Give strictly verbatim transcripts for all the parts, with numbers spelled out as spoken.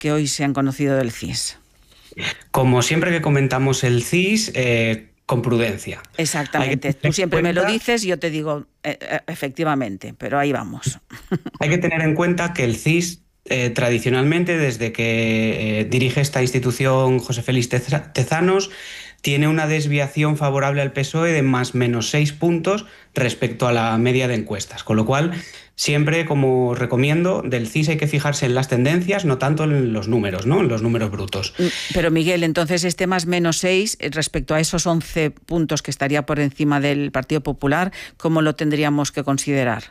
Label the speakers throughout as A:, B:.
A: que hoy se han conocido del C I S.
B: Como siempre que comentamos el C I S, eh, con prudencia.
A: Exactamente. Tú siempre me lo dices y yo te digo, eh, efectivamente, pero ahí vamos.
B: Hay que tener en cuenta que el C I S, eh, tradicionalmente, desde que eh, dirige esta institución José Félix Tezanos, tiene una desviación favorable al P S O E de más menos seis puntos respecto a la media de encuestas. Con lo cual, siempre, como recomiendo, del C I S hay que fijarse en las tendencias, no tanto en los números, ¿no? En los números brutos.
A: Pero Miguel, entonces este más menos seis, respecto a esos once puntos que estaría por encima del Partido Popular, ¿cómo lo tendríamos que considerar?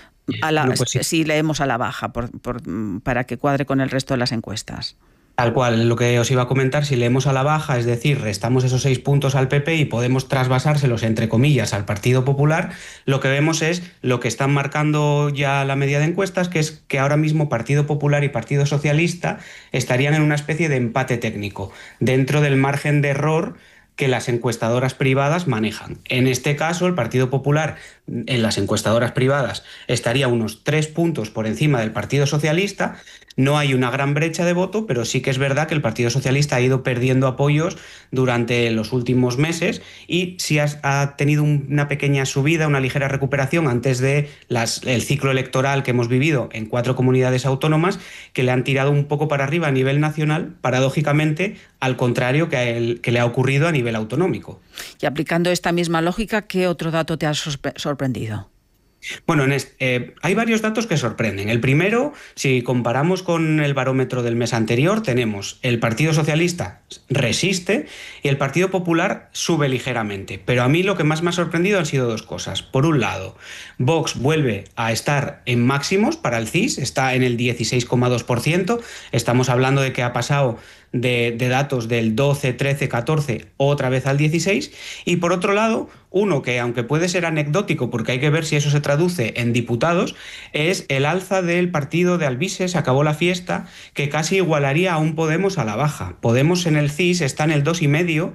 A: A la, no, pues sí. Si leemos a la baja, por, por, para que cuadre con el resto de las encuestas.
B: Tal cual, lo que os iba a comentar, si leemos a la baja, es decir, restamos esos seis puntos al P P y podemos trasvasárselos, entre comillas, al Partido Popular, lo que vemos es lo que están marcando ya la media de encuestas, que es que ahora mismo Partido Popular y Partido Socialista estarían en una especie de empate técnico, dentro del margen de error que las encuestadoras privadas manejan. En este caso, el Partido Popular, en las encuestadoras privadas, estaría unos tres puntos por encima del Partido Socialista. No hay una gran brecha de voto, pero sí que es verdad que el Partido Socialista ha ido perdiendo apoyos durante los últimos meses y sí ha, ha tenido una pequeña subida, una ligera recuperación antes de las, el ciclo electoral que hemos vivido en cuatro comunidades autónomas, que le han tirado un poco para arriba a nivel nacional, paradójicamente, al contrario que, a él, que le ha ocurrido a nivel autonómico.
A: Y aplicando esta misma lógica, ¿qué otro dato te ha sorprendido?
B: Bueno, en este, eh, hay varios datos que sorprenden. El primero, si comparamos con el barómetro del mes anterior, tenemos el Partido Socialista resiste y el Partido Popular sube ligeramente. Pero a mí lo que más me ha sorprendido han sido dos cosas. Por un lado, Vox vuelve a estar en máximos para el C I S, está en el dieciséis coma dos por ciento. Estamos hablando de que ha pasado de, de datos del doce, trece, catorce otra vez al dieciséis. Y por otro lado, uno que, aunque puede ser anecdótico porque hay que ver si eso se traduce en diputados, es el alza del partido de Albises, se acabó la fiesta, que casi igualaría a un Podemos a la baja. Podemos en el C I S está en el dos coma cinco,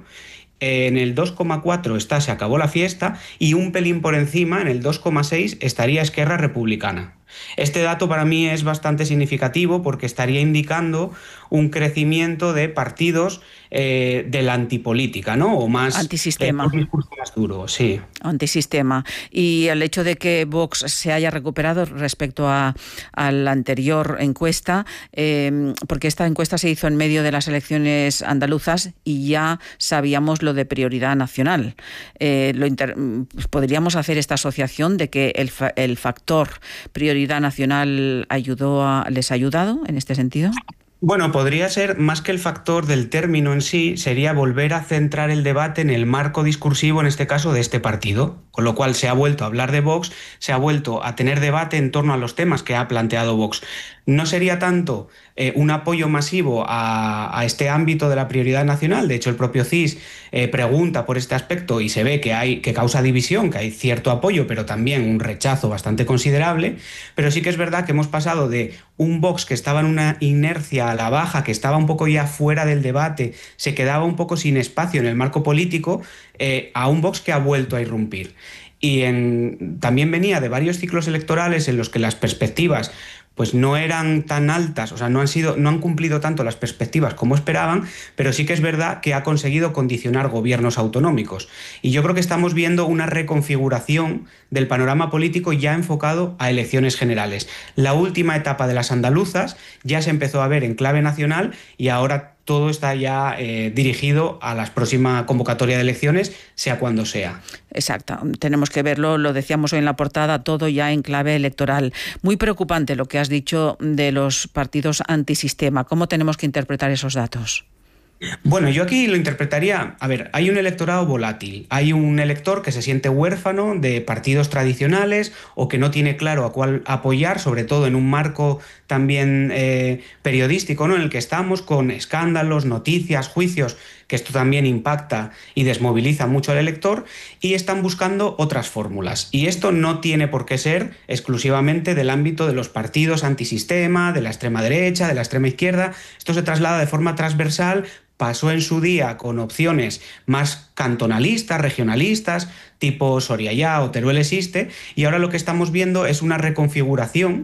B: en el dos coma cuatro está se acabó la fiesta y un pelín por encima, en el dos coma seis, estaría Esquerra Republicana. Este dato para mí es bastante significativo porque estaría indicando un crecimiento de partidos eh, de la antipolítica, ¿no? O más...
A: Antisistema.
B: Eh, un discurso más duro, sí.
A: Antisistema. Y el hecho de que Vox se haya recuperado respecto a, a la anterior encuesta, eh, porque esta encuesta se hizo en medio de las elecciones andaluzas y ya sabíamos lo de prioridad nacional. Eh, lo inter... ¿Podríamos hacer esta asociación de que el, fa el factor prioridad nacional ayudó a, les ha ayudado en este sentido?
B: Bueno, podría ser, más que el factor del término en sí, sería volver a centrar el debate en el marco discursivo, en este caso, de este partido. Con lo cual se ha vuelto a hablar de Vox, se ha vuelto a tener debate en torno a los temas que ha planteado Vox. No sería tanto eh, un apoyo masivo a, a este ámbito de la prioridad nacional. De hecho, el propio C I S eh, pregunta por este aspecto y se ve que, hay, que causa división, que hay cierto apoyo, pero también un rechazo bastante considerable. Pero sí que es verdad que hemos pasado de un Vox que estaba en una inercia a la baja, que estaba un poco ya fuera del debate, se quedaba un poco sin espacio en el marco político, eh, a un Vox que ha vuelto a irrumpir. Y en, también venía de varios ciclos electorales en los que las perspectivas pues no eran tan altas, o sea, no han sido, no han cumplido tanto las perspectivas como esperaban, pero sí que es verdad que ha conseguido condicionar gobiernos autonómicos. Y yo creo que estamos viendo una reconfiguración del panorama político ya enfocado a elecciones generales. La última etapa de las andaluzas ya se empezó a ver en clave nacional y ahora todo está ya eh, dirigido a la próxima convocatoria de elecciones, sea cuando sea.
A: Exacto, tenemos que verlo, lo decíamos hoy en la portada, todo ya en clave electoral. Muy preocupante lo que has dicho de los partidos antisistema. ¿Cómo tenemos que interpretar esos datos?
B: Bueno, yo aquí lo interpretaría, a ver, hay un electorado volátil, hay un elector que se siente huérfano de partidos tradicionales o que no tiene claro a cuál apoyar, sobre todo en un marco también eh, periodístico, ¿no?, en el que estamos con escándalos, noticias, juicios, que esto también impacta y desmoviliza mucho al elector, y están buscando otras fórmulas. Y esto no tiene por qué ser exclusivamente del ámbito de los partidos antisistema, de la extrema derecha, de la extrema izquierda. Esto se traslada de forma transversal. Pasó en su día con opciones más cantonalistas, regionalistas, tipo Soria ya o Teruel existe, y ahora lo que estamos viendo es una reconfiguración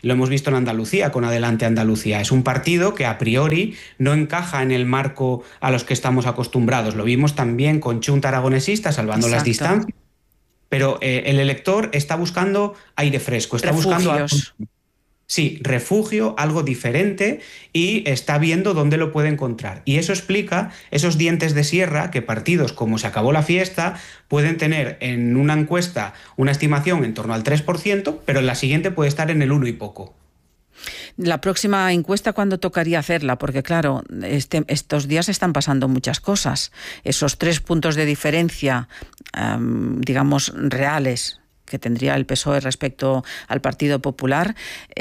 B: Lo hemos visto en Andalucía, con Adelante Andalucía. Es un partido que a priori no encaja en el marco a los que estamos acostumbrados. Lo vimos también con Chunta Aragonesista, salvando Exacto. las distancias. Pero eh, el elector está buscando aire fresco, está
A: Refugios.
B: buscando algo, sí, refugio, algo diferente, y está viendo dónde lo puede encontrar. Y eso explica esos dientes de sierra que partidos como Se acabó la fiesta pueden tener en una encuesta una estimación en torno al tres por ciento, pero en la siguiente puede estar en el uno y poco.
A: La próxima encuesta, ¿cuándo tocaría hacerla? Porque claro, este, estos días están pasando muchas cosas. Esos tres puntos de diferencia, um, digamos, reales que tendría el P S O E respecto al Partido Popular,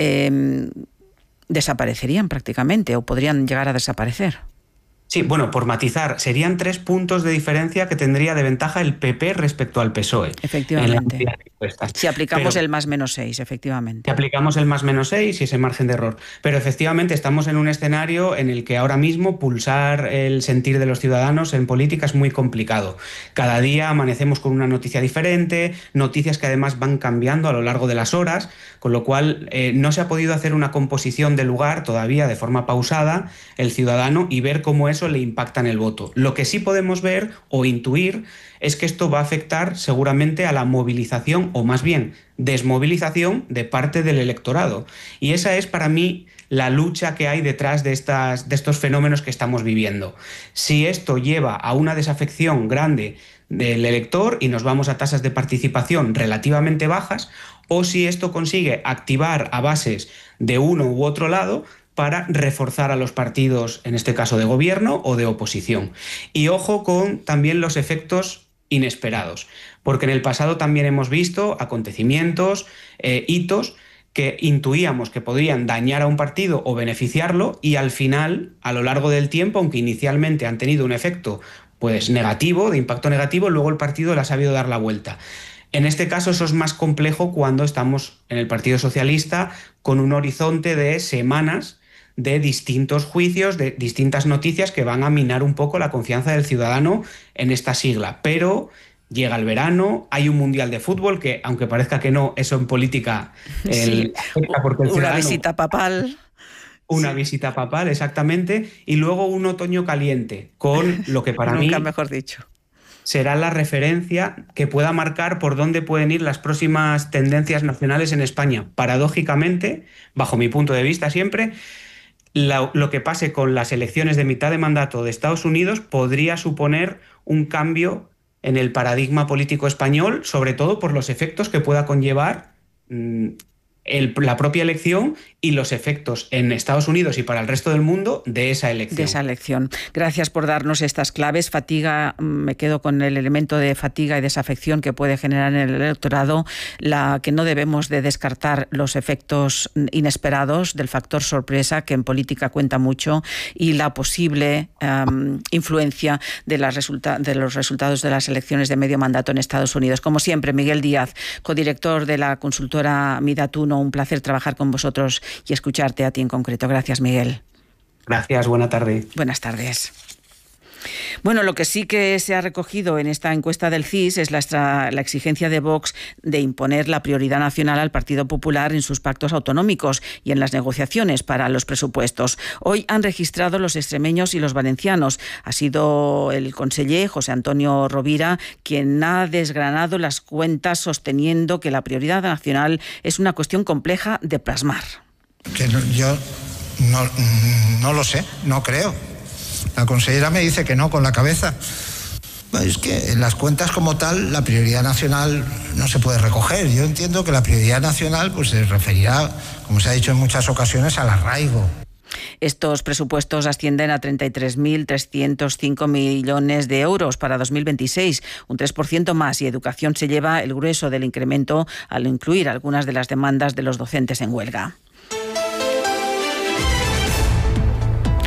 A: eh, desaparecerían prácticamente o podrían llegar a desaparecer.
B: Sí, bueno, por matizar, serían tres puntos de diferencia que tendría de ventaja el P P respecto al P S O E.
A: Efectivamente. Si aplicamos
B: Pero,
A: el más menos seis, efectivamente.
B: Si aplicamos el más menos seis y ese margen de error. Pero efectivamente estamos en un escenario en el que ahora mismo pulsar el sentir de los ciudadanos en política es muy complicado. Cada día amanecemos con una noticia diferente, noticias que además van cambiando a lo largo de las horas, con lo cual eh, no se ha podido hacer una composición de lugar todavía de forma pausada el ciudadano y ver cómo es le impacta en el voto. Lo que sí podemos ver o intuir es que esto va a afectar seguramente a la movilización o más bien desmovilización de parte del electorado. Y esa es para mí la lucha que hay detrás de, estas, de estos fenómenos que estamos viviendo. Si esto lleva a una desafección grande del elector y nos vamos a tasas de participación relativamente bajas, o si esto consigue activar a bases de uno u otro lado para reforzar a los partidos, en este caso de gobierno o de oposición. Y ojo con también los efectos inesperados, porque en el pasado también hemos visto acontecimientos, eh, hitos que intuíamos que podrían dañar a un partido o beneficiarlo y al final, a lo largo del tiempo, aunque inicialmente han tenido un efecto pues negativo, de impacto negativo, luego el partido le ha sabido dar la vuelta. En este caso eso es más complejo cuando estamos en el Partido Socialista con un horizonte de semanas de distintos juicios, de distintas noticias que van a minar un poco la confianza del ciudadano en esta sigla. Pero llega el verano, hay un mundial de fútbol que, aunque parezca que no, eso en política el,
A: sí.
B: porque el
A: una ciudadano, visita papal.
B: Una
A: sí.
B: visita papal, exactamente, y luego un otoño caliente, con lo que para
A: Nunca
B: mí
A: mejor dicho.
B: será la referencia que pueda marcar por dónde pueden ir las próximas tendencias nacionales en España. Paradójicamente, bajo mi punto de vista siempre, Lo, lo que pase con las elecciones de mitad de mandato de Estados Unidos podría suponer un cambio en el paradigma político español, sobre todo por los efectos que pueda conllevar mmm, el, la propia elección y los efectos en Estados Unidos y para el resto del mundo de esa elección.
A: De esa elección. Gracias por darnos estas claves. Fatiga, me quedo con el elemento de fatiga y desafección que puede generar en el electorado, la que no debemos de descartar los efectos inesperados del factor sorpresa, que en política cuenta mucho, y la posible um, influencia de, las resulta- de los resultados de las elecciones de medio mandato en Estados Unidos. Como siempre, Miguel Díaz, codirector de la consultora Midatuno, un placer trabajar con vosotros y escucharte a ti en concreto. Gracias, Miguel.
B: Gracias, buena tarde.
A: Buenas tardes. Bueno, lo que sí que se ha recogido en esta encuesta del C I S es la, extra, la exigencia de Vox de imponer la prioridad nacional al Partido Popular en sus pactos autonómicos y en las negociaciones para los presupuestos. Hoy han registrado los extremeños y los valencianos. Ha sido el conseller José Antonio Rovira quien ha desgranado las cuentas sosteniendo que la prioridad nacional es una cuestión compleja de plasmar.
C: Que no, yo no, no lo sé, no creo. La consellera me dice que no con la cabeza. Es que en las cuentas como tal la prioridad nacional no se puede recoger. Yo entiendo que la prioridad nacional pues se referirá, como se ha dicho en muchas ocasiones, al arraigo.
A: Estos presupuestos ascienden a treinta y tres mil trescientos cinco millones de euros para dos mil veintiséis, un tres por ciento más, y Educación se lleva el grueso del incremento al incluir algunas de las demandas de los docentes en huelga.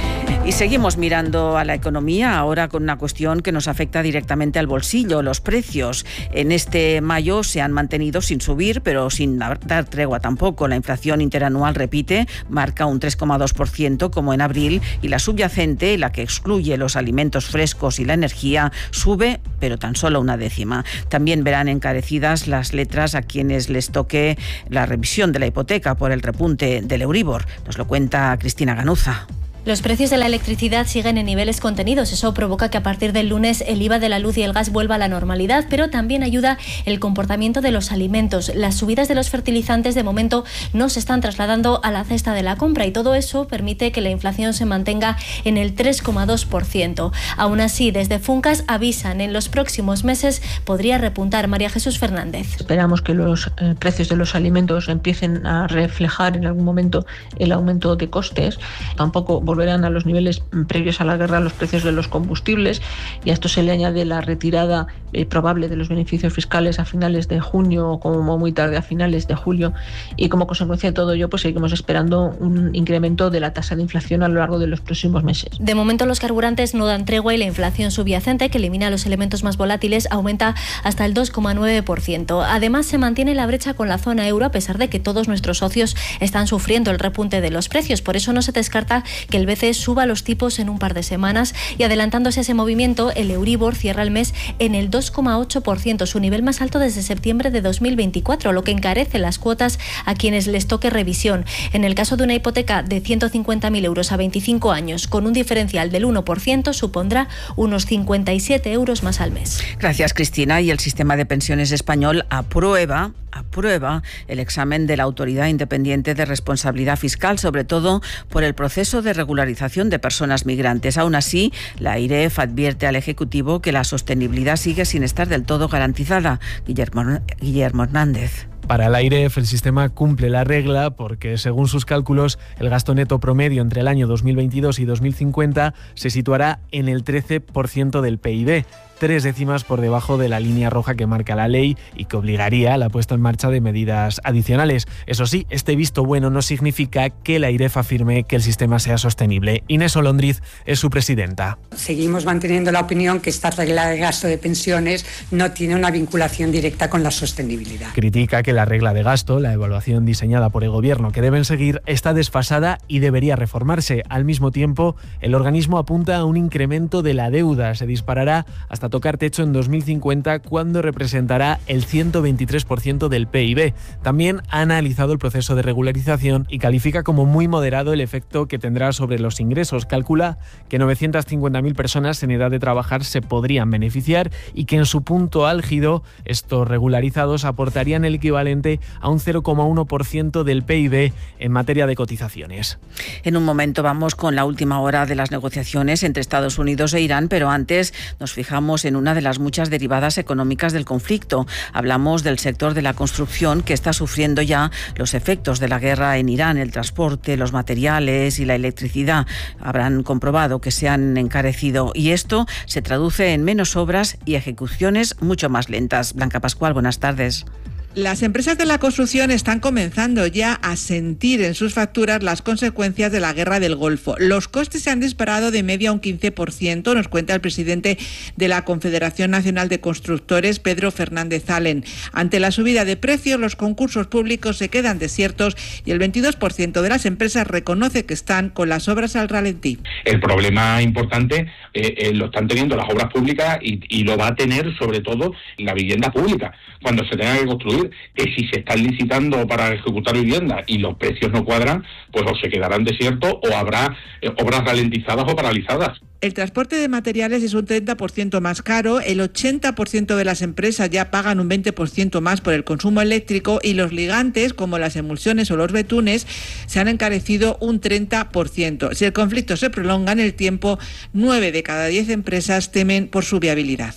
A: Y seguimos mirando a la economía, ahora con una cuestión que nos afecta directamente al bolsillo, los precios. En este mayo se han mantenido sin subir, pero sin dar tregua tampoco. La inflación interanual, repite, marca un tres coma dos por ciento como en abril, y la subyacente, la que excluye los alimentos frescos y la energía, sube, pero tan solo una décima. También verán encarecidas las letras a quienes les toque la revisión de la hipoteca por el repunte del Euribor. Nos lo cuenta Cristina Ganuza.
D: Los precios de la electricidad siguen en niveles contenidos. Eso provoca que a partir del lunes el I V A de la luz y el gas vuelva a la normalidad, pero también ayuda el comportamiento de los alimentos. Las subidas de los fertilizantes de momento no se están trasladando a la cesta de la compra, y todo eso permite que la inflación se mantenga en el tres coma dos por ciento. Aún así, desde Funcas avisan, en los próximos meses podría repuntar. María Jesús Fernández.
E: Esperamos que los eh, precios de los alimentos empiecen a reflejar en algún momento el aumento de costes. Tampoco volverán a los niveles previos a la guerra los precios de los combustibles, y a esto se le añade la retirada eh, probable de los beneficios fiscales a finales de junio o como muy tarde a finales de julio, y como consecuencia de todo ello pues seguimos esperando un incremento de la tasa de inflación a lo largo de los próximos meses.
D: De momento los carburantes no dan tregua y la inflación subyacente, que elimina los elementos más volátiles, aumenta hasta el dos coma nueve por ciento. Además se mantiene la brecha con la zona euro, a pesar de que todos nuestros socios están sufriendo el repunte de los precios. Por eso no se descarta que el B C E suba los tipos en un par de semanas, y adelantándose a ese movimiento, el Euribor cierra el mes en el dos coma ocho por ciento, su nivel más alto desde septiembre de dos mil veinticuatro, lo que encarece las cuotas a quienes les toque revisión. En el caso de una hipoteca de ciento cincuenta mil euros a veinticinco años, con un diferencial del uno por ciento, supondrá unos cincuenta y siete euros más al mes.
A: Gracias, Cristina. Y el sistema de pensiones español aprueba aprueba el examen de la Autoridad Independiente de Responsabilidad Fiscal, sobre todo por el proceso de regularización de personas migrantes. Aún así, la AIREF advierte al Ejecutivo que la sostenibilidad sigue sin estar del todo garantizada. Guillermo, Guillermo Hernández.
F: Para la AIREF, el sistema cumple la regla porque, según sus cálculos, el gasto neto promedio entre el año dos mil veintidós y dos mil cincuenta se situará en el trece por ciento del P I B, tres décimas por debajo de la línea roja que marca la ley y que obligaría a la puesta en marcha de medidas adicionales. Eso sí, este visto bueno no significa que la AIREF afirme que el sistema sea sostenible. Inés Olondriz es su presidenta.
G: Seguimos manteniendo la opinión que esta regla de gasto de pensiones no tiene una vinculación directa con la sostenibilidad.
F: Critica que la regla de gasto, la evaluación diseñada por el Gobierno que deben seguir, está desfasada y debería reformarse. Al mismo tiempo, el organismo apunta a un incremento de la deuda. Se disparará hasta tocar techo en dos mil cincuenta, cuando representará el ciento veintitrés por ciento del P I B. También ha analizado el proceso de regularización y califica como muy moderado el efecto que tendrá sobre los ingresos. Calcula que novecientas cincuenta mil personas en edad de trabajar se podrían beneficiar y que en su punto álgido estos regularizados aportarían el equivalente a un cero coma uno por ciento del P I B en materia de cotizaciones.
A: En un momento vamos con la última hora de las negociaciones entre Estados Unidos e Irán, pero antes nos fijamos en una de las muchas derivadas económicas del conflicto. Hablamos del sector de la construcción, que está sufriendo ya los efectos de la guerra en Irán. El transporte, los materiales y la electricidad habrán comprobado que se han encarecido, y esto se traduce en menos obras y ejecuciones mucho más lentas. Blanca Pascual, buenas tardes.
H: Las empresas de la construcción están comenzando ya a sentir en sus facturas las consecuencias de la guerra del Golfo. Los costes se han disparado de media un quince por ciento, nos cuenta el presidente de la Confederación Nacional de Constructores, Pedro Fernández Allen. Ante la subida de precios, los concursos públicos se quedan desiertos y el veintidós por ciento de las empresas reconoce que están con las obras al ralentí.
I: El problema importante eh, eh, lo están teniendo las obras públicas y, y lo va a tener sobre todo la vivienda pública. Cuando se tenga que construir, que si se están licitando para ejecutar vivienda y los precios no cuadran, pues o se quedarán desiertos o habrá eh, obras ralentizadas o paralizadas.
H: El transporte de materiales es un treinta por ciento más caro, el ochenta por ciento de las empresas ya pagan un veinte por ciento más por el consumo eléctrico, y los ligantes, como las emulsiones o los betunes, se han encarecido un treinta por ciento. Si el conflicto se prolonga en el tiempo, nueve de cada diez empresas temen por su viabilidad.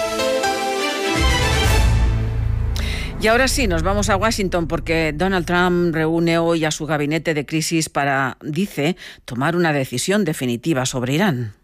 A: Y ahora sí, nos vamos a Washington, porque Donald Trump reúne hoy a su gabinete de crisis para, dice, tomar una decisión definitiva sobre Irán.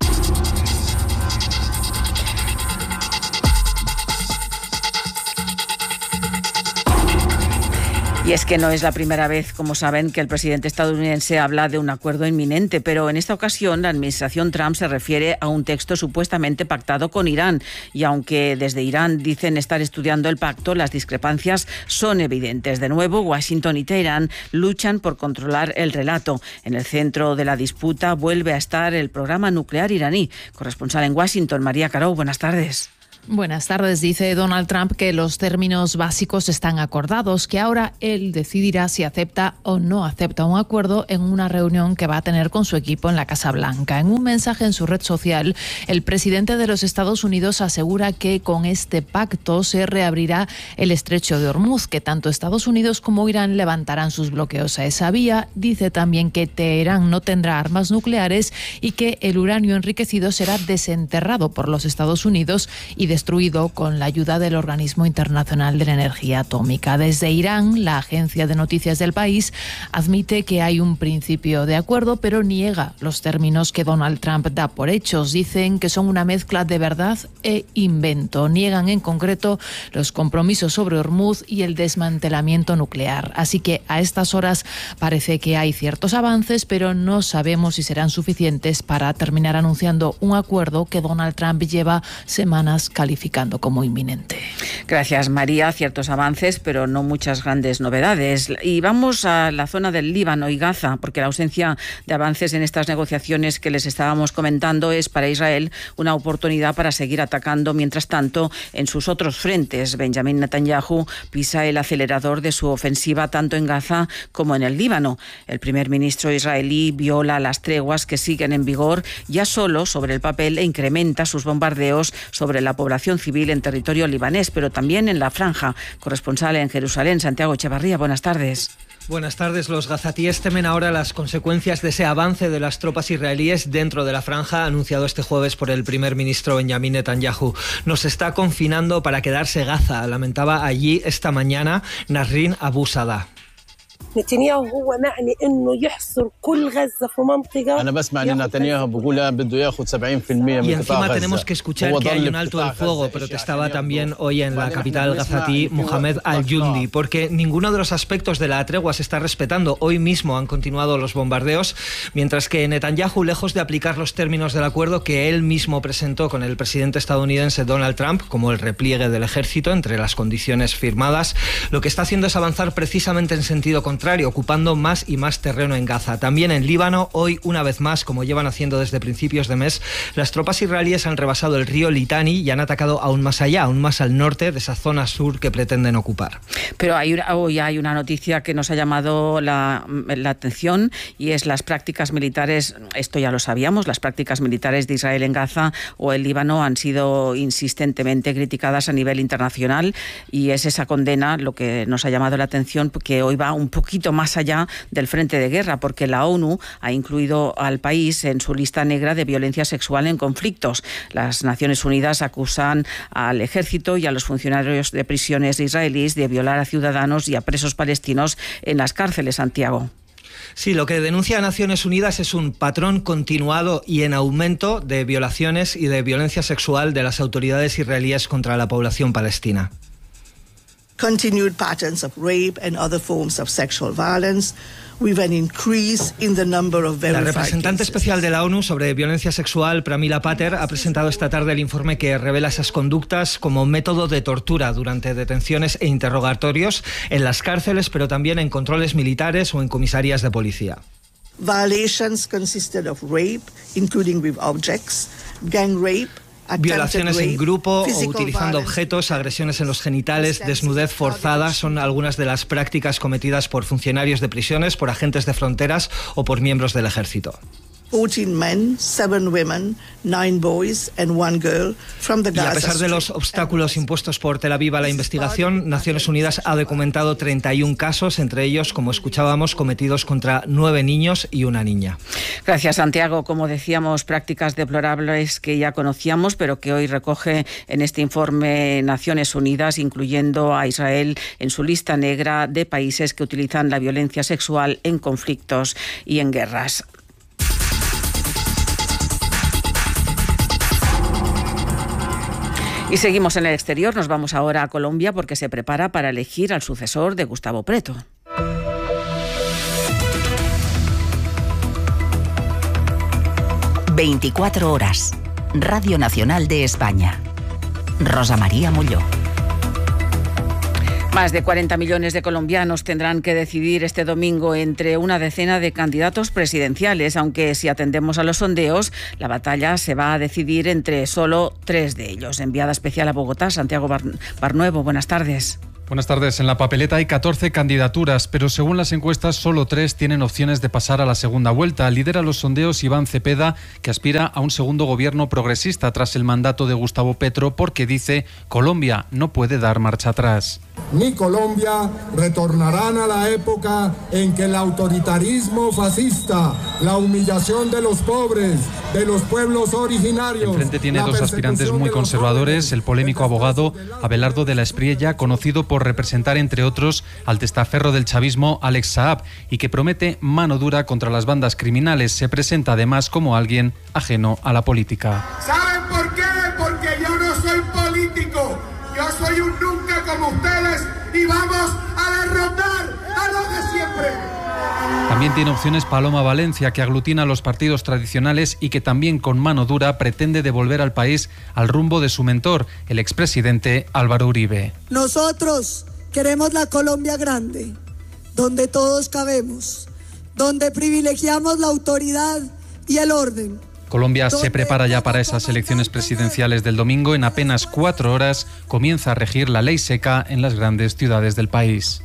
A: Y es que no es la primera vez, como saben, que el presidente estadounidense habla de un acuerdo inminente, pero en esta ocasión la administración Trump se refiere a un texto supuestamente pactado con Irán. Y aunque desde Irán dicen estar estudiando el pacto, las discrepancias son evidentes. De nuevo, Washington y Teherán luchan por controlar el relato. En el centro de la disputa vuelve a estar el programa nuclear iraní. Corresponsal en Washington, María Caró, buenas tardes.
J: Buenas tardes. Dice Donald Trump que los términos básicos están acordados, que ahora él decidirá si acepta o no acepta un acuerdo en una reunión que va a tener con su equipo en la Casa Blanca. En un mensaje en su red social, el presidente de los Estados Unidos asegura que con este pacto se reabrirá el estrecho de Hormuz, que tanto Estados Unidos como Irán levantarán sus bloqueos a esa vía. Dice también que Teherán no tendrá armas nucleares y que el uranio enriquecido será desenterrado por los Estados Unidos y destruido con la ayuda del Organismo Internacional de la Energía Atómica. Desde Irán, la agencia de noticias del país admite que hay un principio de acuerdo, pero niega los términos que Donald Trump da por hechos. Dicen que son una mezcla de verdad e invento. Niegan en concreto los compromisos sobre Hormuz y el desmantelamiento nuclear. Así que a estas horas parece que hay ciertos avances, pero no sabemos si serán suficientes para terminar anunciando un acuerdo que Donald Trump lleva semanas calificando como inminente.
A: Gracias, María. Ciertos avances, pero no muchas grandes novedades. Y vamos a la zona del Líbano y Gaza, porque la ausencia de avances en estas negociaciones que les estábamos comentando es para Israel una oportunidad para seguir atacando, mientras tanto, en sus otros frentes. Benjamin Netanyahu pisa el acelerador de su ofensiva tanto en Gaza como en el Líbano. El primer ministro israelí viola las treguas que siguen en vigor ya solo sobre el papel e incrementa sus bombardeos sobre la población civil en territorio libanés, pero también en la franja. Corresponsal en Jerusalén, Santiago Echevarría, buenas tardes.
K: Buenas tardes. Los gazatíes temen ahora las consecuencias de ese avance de las tropas israelíes dentro de la franja, anunciado este jueves por el primer ministro Benjamin Netanyahu. Nos está confinando para quedarse Gaza, lamentaba allí esta mañana Nasrin Abu Sadah.
L: نتنياهو هو معني انه يحصر كل غزه في منطقه.
M: انا بسمع ان نتنياهو بيقول بده ياخذ سبعين بالمية
K: Y
M: من قطاع
K: encima
M: غزه.
K: tenemos que escuchar que hay un alto del fuego, protestaba también hoy en la capital gazatí Mohamed Al-Jundi, porque ninguno de los aspectos de la tregua se está respetando. Hoy mismo han continuado los bombardeos, mientras que Netanyahu, lejos de aplicar los términos del acuerdo que él mismo presentó con el presidente estadounidense Donald Trump, como el repliegue del ejército entre las condiciones firmadas, lo que está haciendo es avanzar precisamente en sentido contrario, ocupando más y más terreno en Gaza. También en Líbano, hoy una vez más, como llevan haciendo desde principios de mes, las tropas israelíes han rebasado el río Litani y han atacado aún más allá, aún más al norte de esa zona sur que pretenden ocupar.
A: Pero hay una, hoy hay una noticia que nos ha llamado la, la atención, y es las prácticas militares, esto ya lo sabíamos, las prácticas militares de Israel en Gaza o el Líbano han sido insistentemente criticadas a nivel internacional, y es esa condena lo que nos ha llamado la atención, porque hoy va un poquito más allá del frente de guerra, porque la ONU ha incluido al país en su lista negra de violencia sexual en conflictos. Las Naciones Unidas acusan al ejército y a los funcionarios de prisiones israelíes de violar a ciudadanos y a presos palestinos en las cárceles, Santiago.
K: Sí, lo que denuncia Naciones Unidas es un patrón continuado y en aumento de violaciones y de violencia sexual de las autoridades israelíes contra la población palestina.
N: Continued patterns of rape and other forms of sexual violence, with an increase in the number of verified
K: La representante
N: cases.
K: especial de la ONU sobre violencia sexual, Pramila Pater, ha presentado esta tarde el informe que revela esas conductas como método de tortura durante detenciones e interrogatorios en las cárceles, pero también en controles militares o en comisarías de policía.
N: Violations consisted of rape, including with objects, gang rape,
K: Violaciones en grupo o utilizando objetos, agresiones en los genitales, desnudez forzada son algunas de las prácticas cometidas por funcionarios de prisiones, por agentes de fronteras o por miembros del ejército.
N: fourteen men, seven women, nine boys and one girl from the
K: Y a
N: Gaza
K: pesar de
N: Strip.
K: los obstáculos impuestos por Tel Aviv a la investigación, Naciones Unidas ha documentado treinta y un casos, entre ellos, como escuchábamos, cometidos contra nueve niños y una niña.
A: Gracias, Santiago. Como decíamos, prácticas deplorables que ya conocíamos, pero que hoy recoge en este informe Naciones Unidas, incluyendo a Israel en su lista negra de países que utilizan la violencia sexual en conflictos y en guerras. Y seguimos en el exterior, nos vamos ahora a Colombia porque se prepara para elegir al sucesor de Gustavo Petro.
O: veinticuatro horas. Radio Nacional de España. Rosa María Molló.
A: Más de cuarenta millones de colombianos tendrán que decidir este domingo entre una decena de candidatos presidenciales, aunque si atendemos a los sondeos, la batalla se va a decidir entre solo tres de ellos. Enviada especial a Bogotá, Santiago Bar- Barnuevo, buenas tardes.
P: Buenas tardes. En la papeleta hay catorce candidaturas, pero según las encuestas solo tres tienen opciones de pasar a la segunda vuelta. Lidera los sondeos Iván Cepeda, que aspira a un segundo gobierno progresista tras el mandato de Gustavo Petro, porque dice Colombia no puede dar marcha atrás.
Q: Ni Colombia retornarán a la época en que el autoritarismo fascista, la humillación de los pobres, de los pueblos originarios...
P: Enfrente tiene dos aspirantes muy conservadores, el polémico abogado Abelardo de la Espriella, conocido por representar, entre otros, al testaferro del chavismo Alex Saab, y que promete mano dura contra las bandas criminales. Se presenta además como alguien ajeno a la política.
Q: ¿Saben por qué? Porque yo no soy político, yo soy un nunca como ustedes y vamos a derrotar a los de siempre.
P: También tiene opciones Paloma Valencia, que aglutina a los partidos tradicionales y que también con mano dura pretende devolver al país al rumbo de su mentor, el expresidente Álvaro Uribe.
R: Nosotros queremos la Colombia grande, donde todos cabemos, donde privilegiamos la autoridad y el orden.
P: Colombia se prepara ya para esas elecciones presidenciales del domingo. En apenas cuatro horas comienza a regir la ley seca en las grandes ciudades del país.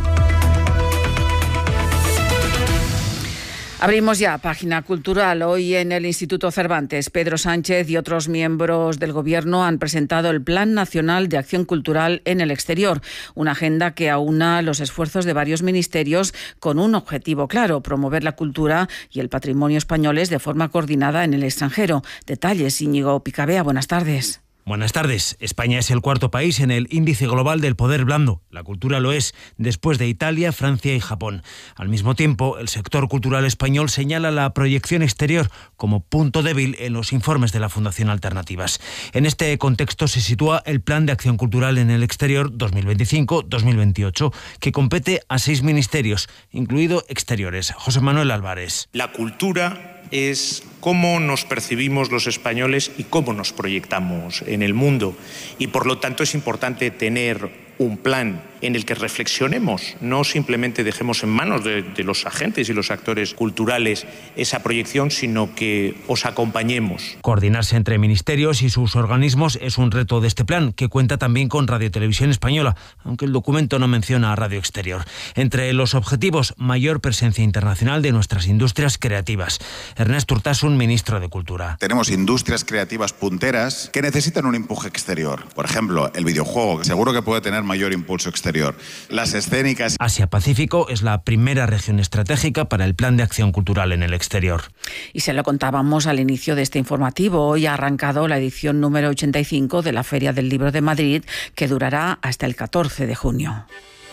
A: Abrimos ya página cultural. Hoy en el Instituto Cervantes, Pedro Sánchez y otros miembros del Gobierno han presentado el Plan Nacional de Acción Cultural en el Exterior, una agenda que aúna los esfuerzos de varios ministerios con un objetivo claro: promover la cultura y el patrimonio españoles de forma coordinada en el extranjero. Detalles, Íñigo Picabea, buenas tardes.
S: Buenas tardes. España es el cuarto país en el índice global del poder blando. La cultura lo es, después de Italia, Francia y Japón. Al mismo tiempo, el sector cultural español señala la proyección exterior como punto débil en los informes de la Fundación Alternativas. En este contexto se sitúa el Plan de Acción Cultural en el Exterior dos mil veinticinco dos mil veintiocho, que compete a seis ministerios, incluido Exteriores. José Manuel Álvarez.
T: La cultura es cómo nos percibimos los españoles y cómo nos proyectamos en el mundo. Y por lo tanto es importante tener un plan en el que reflexionemos, no simplemente dejemos en manos de, de los agentes y los actores culturales esa proyección, sino que os acompañemos.
S: Coordinarse entre ministerios y sus organismos es un reto de este plan, que cuenta también con Radio Televisión Española, aunque el documento no menciona a Radio Exterior. Entre los objetivos, mayor presencia internacional de nuestras industrias creativas. Ernesto Urtasun, ministro de Cultura.
U: Tenemos industrias creativas punteras que necesitan un empuje exterior. Por ejemplo, el videojuego, que seguro que puede tener mayor impulso exterior. Las escénicas.
S: Asia-Pacífico es la primera región estratégica para el Plan de Acción Cultural en el Exterior.
A: Y se lo contábamos al inicio de este informativo. Hoy ha arrancado la edición número ochenta y cinco de la Feria del Libro de Madrid, que durará hasta el catorce de junio.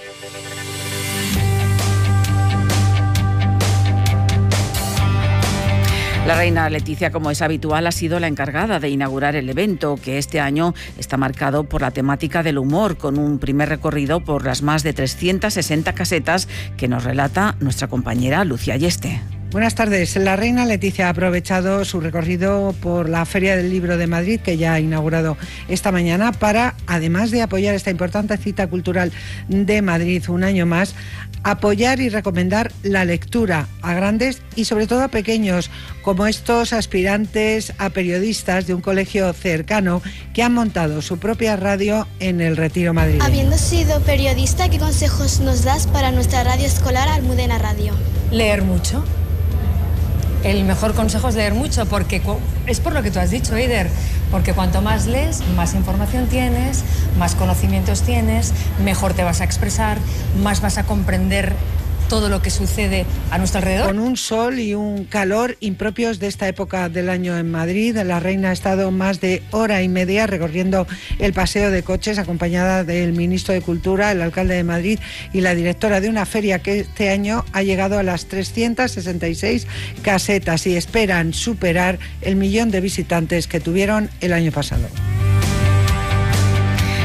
A: La reina Leticia, como es habitual, ha sido la encargada de inaugurar el evento, que este año está marcado por la temática del humor, con un primer recorrido por las más de trescientas sesenta casetas que nos relata nuestra compañera Lucía Yeste.
V: Buenas tardes. La reina Leticia ha aprovechado su recorrido por la Feria del Libro de Madrid, que ya ha inaugurado esta mañana, para, además de apoyar esta importante cita cultural de Madrid un año más, apoyar y recomendar la lectura a grandes y sobre todo a pequeños, como estos aspirantes a periodistas de un colegio cercano que han montado su propia radio en el Retiro madrileño.
W: Habiendo sido periodista, ¿qué consejos nos das para nuestra radio escolar Almudena Radio?
X: Leer mucho. El mejor consejo es leer mucho, porque es por lo que tú has dicho, Eider, porque cuanto más lees, más información tienes, más conocimientos tienes, mejor te vas a expresar, más vas a comprender todo lo que sucede a nuestro alrededor.
V: Con un sol y un calor impropios de esta época del año en Madrid, la reina ha estado más de hora y media recorriendo el paseo de coches, acompañada del ministro de Cultura, el alcalde de Madrid y la directora de una feria que este año ha llegado a las trescientas sesenta y seis casetas y esperan superar el millón de visitantes que tuvieron el año pasado.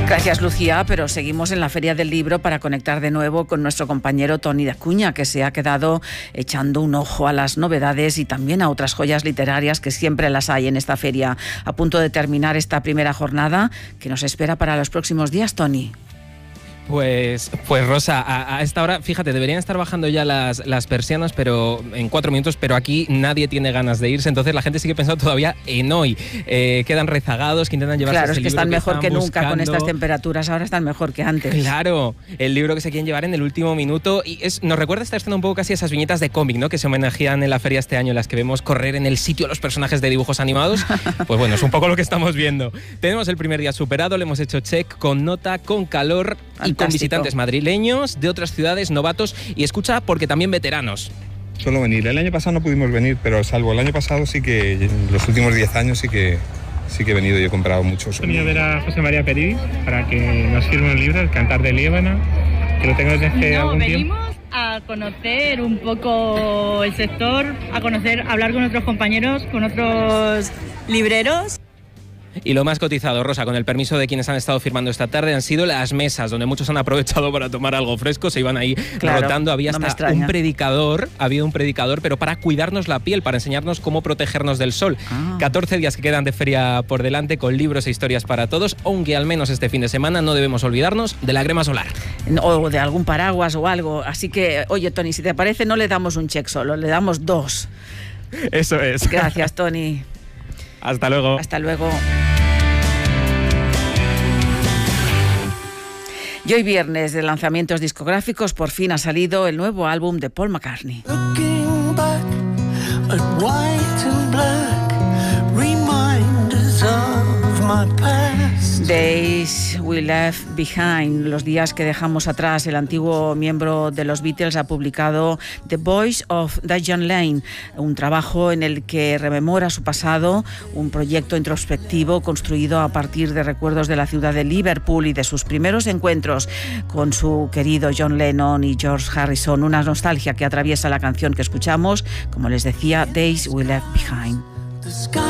A: Gracias, Lucía, pero seguimos en la Feria del Libro para conectar de nuevo con nuestro compañero Toni de Acuña, que se ha quedado echando un ojo a las novedades y también a otras joyas literarias que siempre las hay en esta feria. A punto de terminar esta primera jornada, que nos espera para los próximos días, Toni.
B: Pues, pues Rosa, a, a esta hora, fíjate, deberían estar bajando ya las, las persianas, pero en cuatro minutos, pero aquí nadie tiene ganas de irse, entonces la gente sigue pensando todavía en hoy. Eh, quedan rezagados que intentan llevarse
A: Claro, es
B: ese
A: que
B: libro
A: están
B: que
A: mejor que nunca
B: buscando.
A: Con estas temperaturas, ahora están mejor que antes.
B: Claro, el libro que se quieren llevar en el último minuto y es, nos recuerda esta escena un poco casi a esas viñetas de cómic, ¿no?, que se homenajean en la feria este año, en las que vemos correr en el sitio a los personajes de dibujos animados. Pues bueno, es un poco lo que estamos viendo. Tenemos el primer día superado, le hemos hecho check con nota, con calor. Fantástico. Y con visitantes madrileños, de otras ciudades, novatos y escucha porque también veteranos.
C: Solo venir. El año pasado no pudimos venir, pero salvo el año pasado sí que, los últimos diez años sí que sí que he venido y he comprado muchos.
D: He venido a ver a José María Peris para que nos firme un libro, El Cantar de Líbana, que lo tengo desde hace
E: no,
D: algún tiempo.
E: Venimos a conocer un poco el sector, a conocer, a hablar con otros compañeros, con otros libreros.
B: Y lo más cotizado, Rosa, con el permiso de quienes han estado firmando esta tarde, han sido las mesas, donde muchos han aprovechado para tomar algo fresco, se iban ahí claro, rotando, había no hasta un predicador, había un predicador, pero para cuidarnos la piel, para enseñarnos cómo protegernos del sol. Ah. catorce días que quedan de feria por delante, con libros e historias para todos, aunque al menos este fin de semana no debemos olvidarnos de la crema solar.
A: O de algún paraguas o algo, así que, oye, Toni, si te parece, no le damos un check solo, le damos dos.
B: Eso es.
A: Gracias, Toni.
B: Hasta luego.
A: Hasta luego. Y hoy viernes de lanzamientos discográficos, por fin ha salido el nuevo álbum de Paul McCartney. Looking back at white and black, reminders of my past. Days We Left Behind, los días que dejamos atrás. El antiguo miembro de los Beatles ha publicado The Voice of Diane Lane, un trabajo en el que rememora su pasado, un proyecto introspectivo construido a partir de recuerdos de la ciudad de Liverpool y de sus primeros encuentros con su querido John Lennon y George Harrison. Una nostalgia que atraviesa la canción que escuchamos, como les decía, Days We Left Behind.